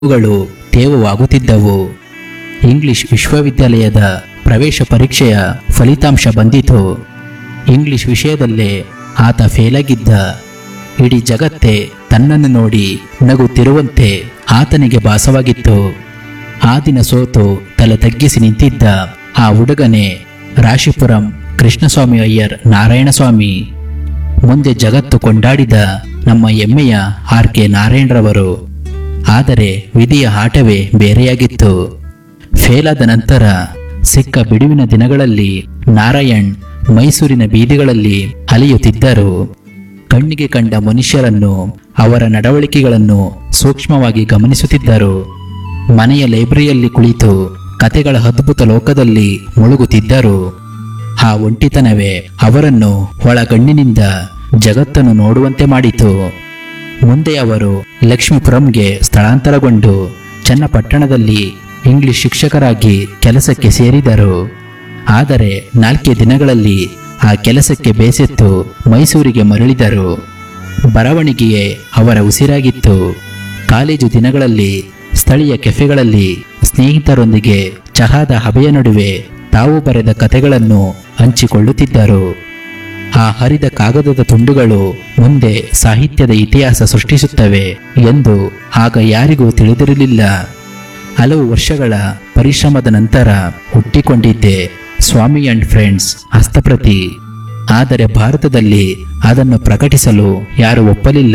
ಅವುಗಳು ತೇವವಾಗುತ್ತಿದ್ದವು. ಇಂಗ್ಲಿಷ್ ವಿಶ್ವವಿದ್ಯಾಲಯದ ಪ್ರವೇಶ ಪರೀಕ್ಷೆಯ ಫಲಿತಾಂಶ ಬಂದಿತು. ಇಂಗ್ಲಿಷ್ ವಿಷಯದಲ್ಲೇ ಆತ ಫೇಲಾಗಿದ್ದ. ಇಡೀ ಜಗತ್ತೇ ತನ್ನನ್ನು ನೋಡಿ ನಗುತ್ತಿರುವಂತೆ ಆತನಿಗೆ ಭಾಸವಾಗಿತ್ತು. ಆ ದಿನ ಸೋತು ತಲೆ ತಗ್ಗಿಸಿ ನಿಂತಿದ್ದ ಆ ಹುಡುಗನೇ ರಾಶಿಪುರಂ ಕೃಷ್ಣಸ್ವಾಮಿ ಅಯ್ಯರ್ ನಾರಾಯಣಸ್ವಾಮಿ. ಮುಂದೆ ಜಗತ್ತು ಕೊಂಡಾಡಿದ ನಮ್ಮ ಹೆಮ್ಮೆಯ ಆರ್.ಕೆ. ನಾರಾಯಣರವರು. ಆದರೆ ವಿಧಿಯ ಆಟವೇ ಬೇರೆಯಾಗಿತ್ತು. ಫೇಲಾದ ನಂತರ ಸಿಕ್ಕ ಬಿಡುವಿನ ದಿನಗಳಲ್ಲಿ ನಾರಾಯಣ್ ಮೈಸೂರಿನ ಬೀದಿಗಳಲ್ಲಿ ಅಲೆಯುತ್ತಿದ್ದರು. ಕಣ್ಣಿಗೆ ಕಂಡ ಮನುಷ್ಯರನ್ನು, ಅವರ ನಡವಳಿಕೆಗಳನ್ನು ಸೂಕ್ಷ್ಮವಾಗಿ ಗಮನಿಸುತ್ತಿದ್ದರು. ಮನೆಯ ಲೈಬ್ರರಿಯಲ್ಲಿ ಕುಳಿತು ಕತೆಗಳ ಅದ್ಭುತ ಲೋಕದಲ್ಲಿ ಮುಳುಗುತ್ತಿದ್ದರು. ಆ ಒಂಟಿತನವೇ ಅವರನ್ನು ಒಳಗಣ್ಣಿನಿಂದ ಜಗತ್ತನ್ನು ನೋಡುವಂತೆ ಮಾಡಿತು. ಮುಂದೆ ಅವರು ಲಕ್ಷ್ಮೀಪುರಂಗೆ ಸ್ಥಳಾಂತರಗೊಂಡು ಚನ್ನಪಟ್ಟಣದಲ್ಲಿ ಇಂಗ್ಲಿಷ್ ಶಿಕ್ಷಕರಾಗಿ ಕೆಲಸಕ್ಕೆ ಸೇರಿದರು. ಆದರೆ 4 ದಿನಗಳಲ್ಲಿ ಆ ಕೆಲಸಕ್ಕೆ ಬೇಸತ್ತು ಮೈಸೂರಿಗೆ ಮರಳಿದರು. ಬರವಣಿಗೆಯೇ ಅವರ ಉಸಿರಾಗಿತ್ತು. ಕಾಲೇಜು ದಿನಗಳಲ್ಲಿ ಸ್ಥಳೀಯ ಕೆಫೆಗಳಲ್ಲಿ ಸ್ನೇಹಿತರೊಂದಿಗೆ ಚಹಾದ ಹಬೆಯ ನಡುವೆ ತಾವು ಬರೆದ ಕತೆಗಳನ್ನು ಹಂಚಿಕೊಳ್ಳುತ್ತಿದ್ದರು. ಆ ಹರಿದ ಕಾಗದದ ತುಂಡುಗಳು ಮುಂದೆ ಸಾಹಿತ್ಯದ ಇತಿಹಾಸ ಸೃಷ್ಟಿಸುತ್ತವೆ ಎಂದು ಆಗ ಯಾರಿಗೂ ತಿಳಿದಿರಲಿಲ್ಲ. ಹಲವು ವರ್ಷಗಳ ಪರಿಶ್ರಮದ ನಂತರ ಹುಟ್ಟಿಕೊಂಡಿದ್ದೆ ಸ್ವಾಮಿ ಅಂಡ್ ಫ್ರೆಂಡ್ಸ್ ಹಸ್ತಪ್ರತಿ. ಆದರೆ ಭಾರತದಲ್ಲಿ ಅದನ್ನು ಪ್ರಕಟಿಸಲು ಯಾರೂ ಒಪ್ಪಲಿಲ್ಲ.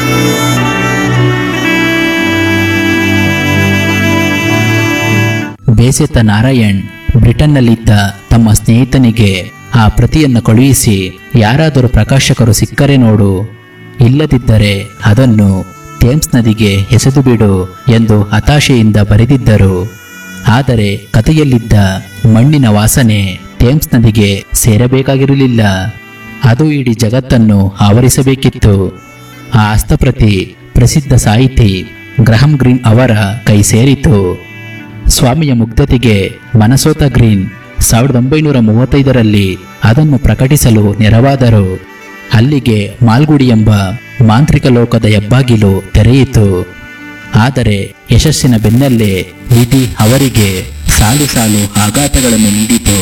ಬೇಸೆತ್ತ ನಾರಾಯಣ್ ಬ್ರಿಟನ್ನಲ್ಲಿದ್ದ ತಮ್ಮ ಸ್ನೇಹಿತನಿಗೆ ಆ ಪ್ರತಿಯನ್ನು ಕಳುಹಿಸಿ, ಯಾರಾದರೂ ಪ್ರಕಾಶಕರು ಸಿಕ್ಕರೆ ನೋಡು, ಇಲ್ಲದಿದ್ದರೆ ಅದನ್ನು ಥೇಮ್ಸ್ ನದಿಗೆ ಎಸೆದು ಬಿಡು ಎಂದು ಹತಾಶೆಯಿಂದ ಬರೆದಿದ್ದರು. ಆದರೆ ಕಥೆಯಲ್ಲಿದ್ದ ಮಣ್ಣಿನ ವಾಸನೆ ಥೇಮ್ಸ್ ನದಿಗೆ ಸೇರಬೇಕಾಗಿರಲಿಲ್ಲ. ಅದು ಇಡೀ ಜಗತ್ತನ್ನು ಆವರಿಸಬೇಕಿತ್ತು. ಆ ಹಸ್ತಪ್ರತಿ ಪ್ರಸಿದ್ಧ ಸಾಹಿತಿ ಗ್ರಹಂ ಗ್ರೀನ್ ಅವರ ಕೈ ಸೇರಿತು. ಸ್ವಾಮಿಯ ಮುಗ್ಧತೆಗೆ ಮನಸೋತ ಗ್ರೀನ್ 1935ರಲ್ಲಿ ಅದನ್ನು ಪ್ರಕಟಿಸಲು ನೆರವಾದರು. ಅಲ್ಲಿಗೆ ಮಾಲ್ಗುಡಿ ಎಂಬ ಮಾಂತ್ರಿಕ ಲೋಕದ ಹೆಬ್ಬಾಗಿಲು ತೆರೆಯಿತು. ಆದರೆ ಯಶಸ್ಸಿನ ಬೆನ್ನಲ್ಲೇ ವಿಧಿ ಅವರಿಗೆ ಸಾಲು ಸಾಲು ಆಘಾತಗಳನ್ನು ನೀಡಿತು.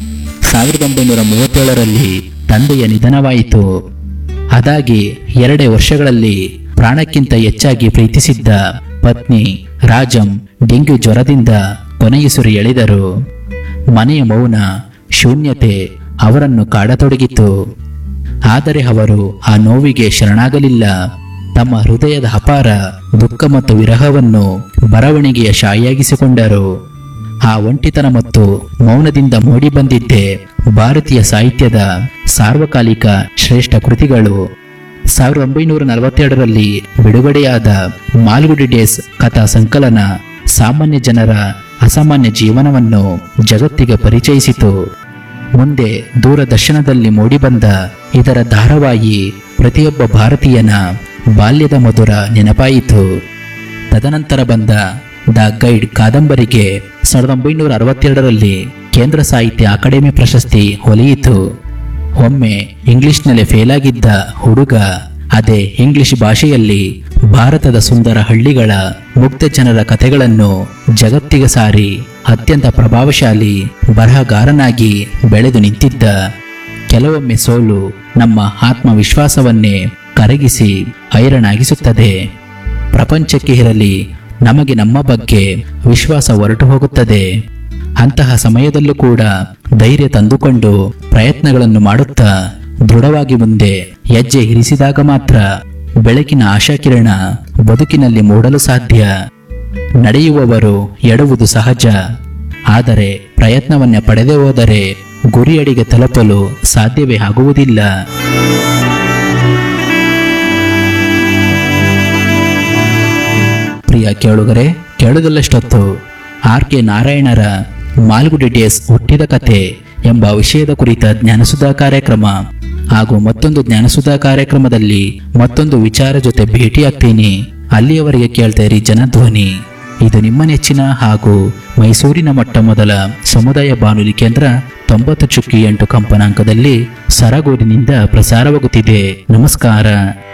1937ರಲ್ಲಿ ತಂದೆಯ ನಿಧನವಾಯಿತು. ಅದಾಗಿ 2 ವರ್ಷಗಳಲ್ಲಿ ಪ್ರಾಣಕ್ಕಿಂತ ಹೆಚ್ಚಾಗಿ ಪ್ರೀತಿಸಿದ್ದ ಪತ್ನಿ ರಾಜಂ ಡೆಂಗ್ಯೂ ಜ್ವರದಿಂದ ಕೊನೆಯುಸಿರು ಎಳೆದರು. ಮನೆಯ ಮೌನ ಶೂನ್ಯತೆ ಅವರನ್ನು ಕಾಡತೊಡಗಿತು. ಆದರೆ ಅವರು ಆ ನೋವಿಗೆ ಶರಣಾಗಲಿಲ್ಲ. ತಮ್ಮ ಹೃದಯದ ಅಪಾರ ದುಃಖ ಮತ್ತು ವಿರಹವನ್ನು ಬರವಣಿಗೆಯ ಶಾಯಿಯಾಗಿಸಿಕೊಂಡರು. ಆ ಒಂಟಿತನ ಮತ್ತು ಮೌನದಿಂದ ಮೂಡಿ ಬಂದಿದ್ದೇ ಭಾರತೀಯ ಸಾಹಿತ್ಯದ ಸಾರ್ವಕಾಲಿಕ ಶ್ರೇಷ್ಠ ಕೃತಿಗಳು. 1942ರಲ್ಲಿ ಬಿಡುಗಡೆಯಾದ ಮಾಲ್ಗುಡಿ ಡೇಸ್ ಕಥಾ ಸಂಕಲನ ಸಾಮಾನ್ಯ ಜನರ ಅಸಾಮಾನ್ಯ ಜೀವನವನ್ನು ಜಗತ್ತಿಗೆ ಪರಿಚಯಿಸಿತು. ಮುಂದೆ ದೂರದರ್ಶನದಲ್ಲಿ ಮೂಡಿಬಂದ ಇದರ ಧಾರಾವಾಹಿ ಪ್ರತಿಯೊಬ್ಬ ಭಾರತೀಯನ ಬಾಲ್ಯದ ಮಧುರ ನೆನಪಾಯಿತು. ತದನಂತರ ಬಂದ ದ ಗೈಡ್ ಕಾದಂಬರಿಗೆ 1962ರಲ್ಲಿ ಕೇಂದ್ರ ಸಾಹಿತ್ಯ ಅಕಾಡೆಮಿ ಪ್ರಶಸ್ತಿ ಒಲಿಯಿತು. ಒಮ್ಮೆ ಇಂಗ್ಲಿಷ್ನಲ್ಲಿ ಫೇಲಾಗಿದ್ದ ಹುಡುಗ ಅದೇ ಇಂಗ್ಲಿಷ್ ಭಾಷೆಯಲ್ಲಿ ಭಾರತದ ಸುಂದರ ಹಳ್ಳಿಗಳ ಮುಗ್ಧ ಜನರ ಕಥೆಗಳನ್ನು ಜಗತ್ತಿಗೆ ಸಾರಿ ಅತ್ಯಂತ ಪ್ರಭಾವಶಾಲಿ ಬರಹಗಾರನಾಗಿ ಬೆಳೆದು ನಿಂತಿದ್ದ. ಕೆಲವೊಮ್ಮೆ ಸೋಲು ನಮ್ಮ ಆತ್ಮವಿಶ್ವಾಸವನ್ನೇ ಕರಗಿಸಿ ಹೈರಾಣಾಗಿಸುತ್ತದೆ. ಪ್ರಪಂಚಕ್ಕೆ ಇರಲಿ ನಮಗೆ ನಮ್ಮ ಬಗ್ಗೆ ವಿಶ್ವಾಸ ಹೊರಟು ಹೋಗುತ್ತದೆ. ಅಂತಹ ಸಮಯದಲ್ಲೂ ಕೂಡ ಧೈರ್ಯ ತಂದುಕೊಂಡು ಪ್ರಯತ್ನಗಳನ್ನು ಮಾಡುತ್ತಾ ದೃಢವಾಗಿ ಮುಂದೆ ಹೆಜ್ಜೆ ಇರಿಸಿದಾಗ ಮಾತ್ರ ಬೆಳಕಿನ ಆಶಾಕಿರಣ ಬದುಕಿನಲ್ಲಿ ಮೂಡಲು ಸಾಧ್ಯ. ನಡೆಯುವವರು ಎಡುವುದು ಸಹಜ. ಆದರೆ ಪ್ರಯತ್ನವನ್ನೇ ಪಡೆದೇ ಹೋದರೆ ಗುರಿಯಡಿಗೆ ತಲುಪಲು ಸಾಧ್ಯವೇ ಆಗುವುದಿಲ್ಲ. ಪ್ರಿಯ ಕೇಳುಗರೆ, ಕೇಳುವುದಲ್ಲಷ್ಟೊತ್ತು ಆರ್.ಕೆ. ನಾರಾಯಣರ ಮಾಲ್ಗುಡಿ ಡೇಸ್ ಹುಟ್ಟಿದ ಕತೆ ಎಂಬ ವಿಷಯದ ಕುರಿತ ಜ್ಞಾನಸುಧಾ ಕಾರ್ಯಕ್ರಮ ಹಾಗೂ ಮತ್ತೊಂದು ಜ್ಞಾನಸುಧಾ ಕಾರ್ಯಕ್ರಮದಲ್ಲಿ ಮತ್ತೊಂದು ವಿಚಾರ ಜೊತೆ ಭೇಟಿಯಾಗ್ತೀನಿ. ಅಲ್ಲಿಯವರೆಗೆ ಕೇಳ್ತಾ ಇರಿ ಜನಧ್ವನಿ. ಇದು ನಿಮ್ಮ ನೆಚ್ಚಿನ ಹಾಗೂ ಮೈಸೂರಿನ ಮೊಟ್ಟಮೊದಲ ಸಮುದಾಯ ಬಾನುಲಿ ಕೇಂದ್ರ 90.8 ಕಂಪನಾಂಕದಲ್ಲಿ ಸರಗೂರಿನಿಂದ ಪ್ರಸಾರವಾಗುತ್ತಿದೆ. ನಮಸ್ಕಾರ.